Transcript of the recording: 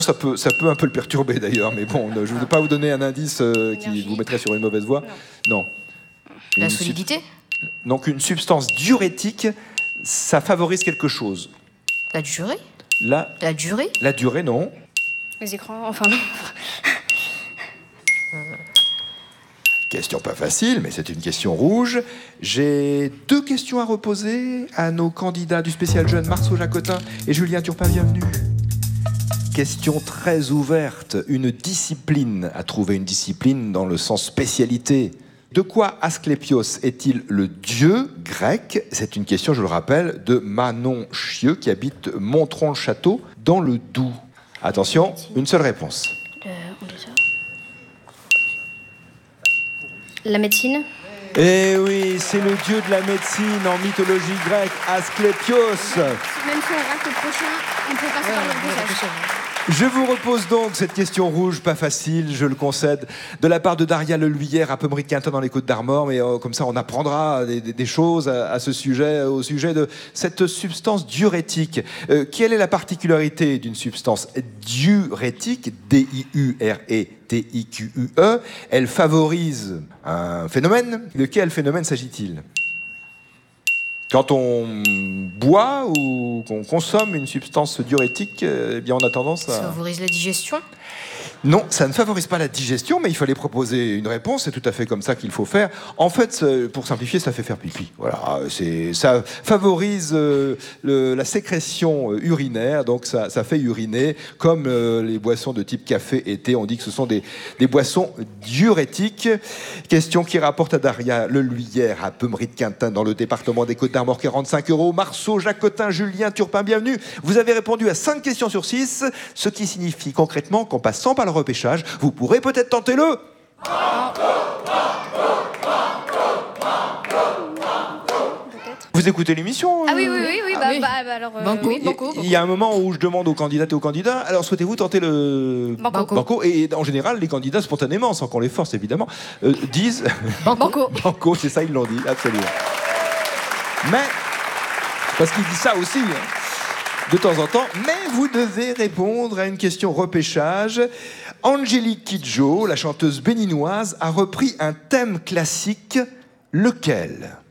Ça peut un peu le perturber d'ailleurs, mais bon, je ne veux pas vous donner un indice qui vous mettrait sur une mauvaise voie. Non. La solidité. Donc une substance diurétique, ça favorise quelque chose. La durée. La durée. La durée, non. Les écrans, enfin non. Question pas facile, mais c'est une question rouge. J'ai 2 questions à reposer à nos candidats du spécial jeune, Marceau Jacotin et Julien Turpin, bienvenue. Question très ouverte. Une discipline, à trouver une discipline dans le sens spécialité. De quoi Asclépios est-il le dieu grec? C'est une question, je le rappelle, de Manon Chieux qui habite Montron-le-Château dans le Doubs. Attention, une seule réponse. La médecine. Eh oui, c'est le dieu de la médecine en mythologie grecque, Asclépios. Même si on rate le prochain, on peut passer par le repêchage. Je vous repose donc cette question rouge, pas facile, je le concède, de la part de Daria Leluillère à Pommery-Quintin dans les Côtes-d'Armor, mais comme ça on apprendra des choses à ce sujet, au sujet de cette substance diurétique. Quelle est la particularité d'une substance diurétique, D-I-U-R-E-T-I-Q-U-E? Elle favorise un phénomène. De quel phénomène s'agit-il ? Quand on boit ou qu'on consomme une substance diurétique, eh bien on a tendance à... Ça favorise la digestion. Non, ça ne favorise pas la digestion, mais il fallait proposer une réponse, c'est tout à fait comme ça qu'il faut faire. En fait, pour simplifier, ça fait faire pipi. Voilà, ça favorise la sécrétion urinaire, donc ça fait uriner, comme les boissons de type café et thé, on dit que ce sont des boissons diurétiques. Question qui rapporte à Daria Leluillère, à Pommery-Quintin, dans le département des Côtes-d'Armor, 45 €. Marceau, Jacotin, Julien Turpin, bienvenue. Vous avez répondu à 5 questions sur 6, ce qui signifie concrètement qu'en passant par le repêchage, vous pourrez peut-être tenter le... Vous écoutez l'émission Ah oui, alors... Banco. oui, banco. Il y a un moment où je demande aux candidates et aux candidats, alors souhaitez-vous tenter le... Banco. Et en général, les candidats, spontanément, sans qu'on les force évidemment, disent... Banco. Banco, c'est ça, ils l'ont dit, absolument. Mais, parce qu'ils disent ça aussi, hein, de temps en temps, mais vous devez répondre à une question repêchage. Angélique Kidjo, la chanteuse béninoise, a repris un thème classique, lequel ?